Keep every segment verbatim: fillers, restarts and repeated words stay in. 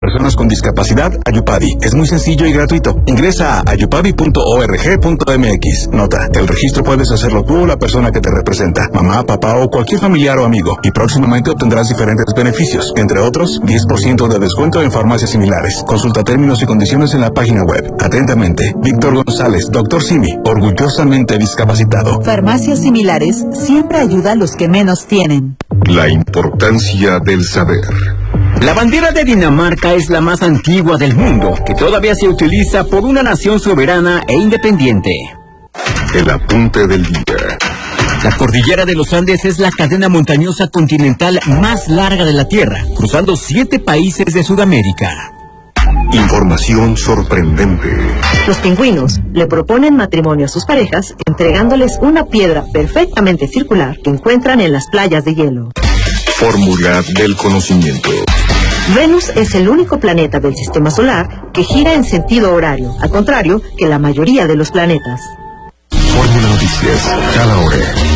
Personas con discapacidad, Ayupavi. Es muy sencillo y gratuito. Ingresa a ayupavi punto org punto mx. Nota, el registro puedes hacerlo tú o la persona que te representa, mamá, papá o cualquier familiar o amigo. Y próximamente obtendrás diferentes beneficios, entre otros, diez por ciento de descuento en farmacias similares. Consulta términos y condiciones en la página web. Atentamente, Víctor González, doctor Simi, orgullosamente discapacitado. Farmacias similares siempre ayuda a los que menos tienen. La importancia del saber. La bandera de Dinamarca es la más antigua del mundo, que todavía se utiliza por una nación soberana e independiente. El apunte del día. La cordillera de los Andes es la cadena montañosa continental más larga de la Tierra, cruzando siete países de Sudamérica. Información sorprendente. Los pingüinos le proponen matrimonio a sus parejas entregándoles una piedra perfectamente circular que encuentran en las playas de hielo. Fórmula del conocimiento. Venus es el único planeta del sistema solar que gira en sentido horario, al contrario que la mayoría de los planetas. Fórmula Noticias, cada hora.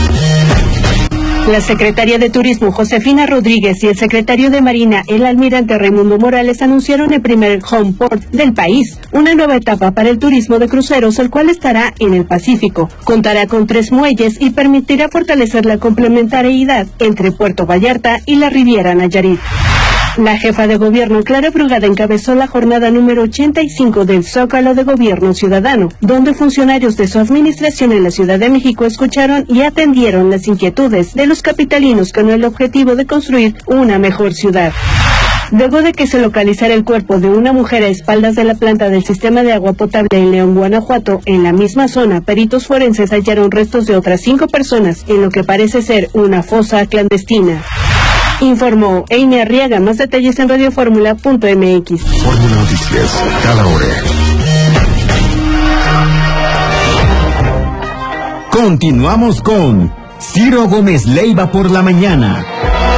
La secretaria de Turismo, Josefina Rodríguez, y el secretario de Marina, el almirante Raimundo Morales, anunciaron el primer home port del país, una nueva etapa para el turismo de cruceros, el cual estará en el Pacífico. Contará con tres muelles y permitirá fortalecer la complementariedad entre Puerto Vallarta y la Riviera Nayarit. La jefa de gobierno, Clara Brugada, encabezó la jornada número ochenta y cinco del Zócalo de Gobierno Ciudadano, donde funcionarios de su administración en la Ciudad de México escucharon y atendieron las inquietudes de los capitalinos con el objetivo de construir una mejor ciudad. Luego de que se localizara el cuerpo de una mujer a espaldas de la planta del sistema de agua potable en León, Guanajuato, en la misma zona, peritos forenses hallaron restos de otras cinco personas en lo que parece ser una fosa clandestina. Informó Amy Arriaga. Más detalles en radioformula punto mx. Fórmula Noticias, cada hora. Continuamos con Ciro Gómez Leiva por la mañana.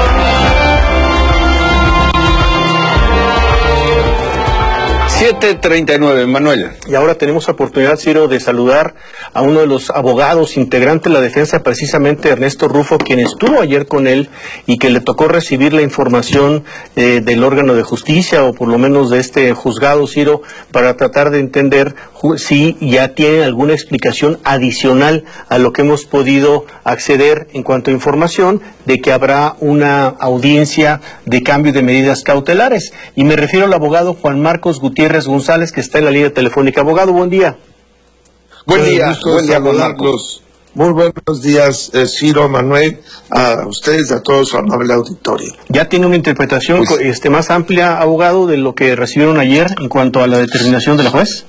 siete treinta y nueve, Manuel. Y ahora tenemos la oportunidad, Ciro, de saludar a uno de los abogados integrantes de la defensa, precisamente Ernesto Rufo, quien estuvo ayer con él y que le tocó recibir la información eh, del órgano de justicia, o por lo menos de este juzgado, Ciro, para tratar de entender si ya tiene alguna explicación adicional a lo que hemos podido acceder en cuanto a información de que habrá una audiencia de cambio de medidas cautelares. Y me refiero al abogado Juan Marcos Gutiérrez González, que está en la línea telefónica. Abogado, buen día. Buen día, gusto buen día, Juan Marcos. Muy buenos días, eh, Ciro, Manuel, a ustedes, a todo su amable auditorio. ¿Ya tiene una interpretación pues, este, más amplia, abogado, de lo que recibieron ayer en cuanto a la determinación de la juez?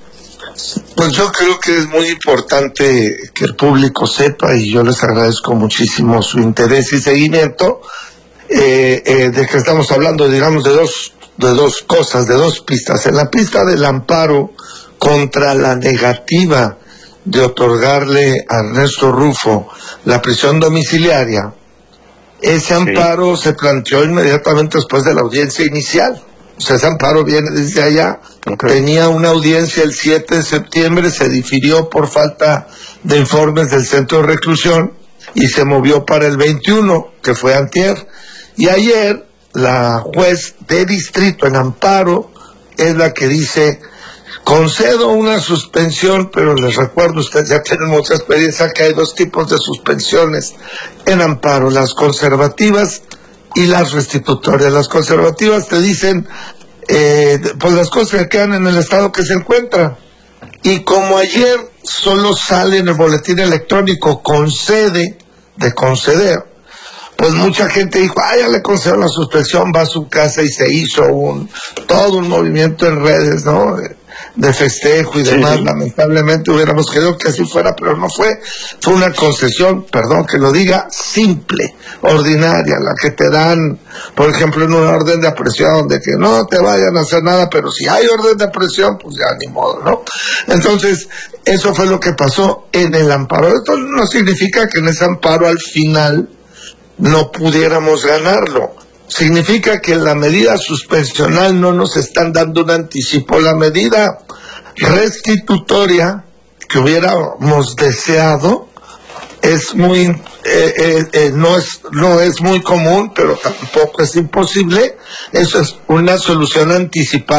Pues yo creo que es muy importante que el público sepa, y yo les agradezco muchísimo su interés y seguimiento, eh, eh, de que estamos hablando, digamos, de dos, de dos cosas, de dos pistas. En la pista del amparo contra la negativa de otorgarle a Ernesto Rufo la prisión domiciliaria, ese amparo sí se planteó inmediatamente después de la audiencia inicial. O sea, ese amparo viene desde allá. Okay. Tenía una audiencia el siete de septiembre, se difirió por falta de informes del centro de reclusión y se movió para el veintiuno, que fue antier. Y ayer la juez de distrito en amparo es la que dice: concedo una suspensión, pero les recuerdo, ustedes ya tienen mucha experiencia, que hay dos tipos de suspensiones en amparo: las conservativas y las restitutorias. Las conservativas te dicen, eh, pues las cosas que quedan en el estado que se encuentran. Y como ayer solo sale en el boletín electrónico concede, de conceder, pues mucha gente dijo, ah, ya le concedo la suspensión, va a su casa, y se hizo un todo un movimiento en redes, ¿no?, de festejo y demás. Sí. Lamentablemente hubiéramos querido que así fuera, pero no fue. Fue una concesión, perdón que lo diga, simple, ordinaria, la que te dan, por ejemplo, en una orden de aprehensión, de que no te vayan a hacer nada, pero si hay orden de aprehensión, pues ya ni modo, ¿no? Entonces, eso fue lo que pasó en el amparo. Esto no significa que en ese amparo al final no pudiéramos ganarlo. Significa que en la medida suspensional no nos están dando un anticipo. La medida restitutoria que hubiéramos deseado es muy, eh, eh, eh, no es, no es muy común, pero tampoco es imposible. Eso es una solución anticipada.